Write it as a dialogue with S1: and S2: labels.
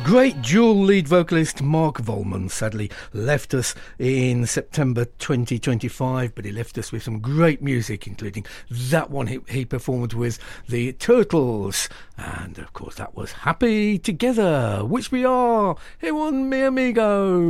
S1: Great dual lead vocalist Mark Volman sadly left us in September 2025, but he left us with some great music, including that one he performed with the Turtles, and of course that was Happy Together, which we are here on Mi Amigo.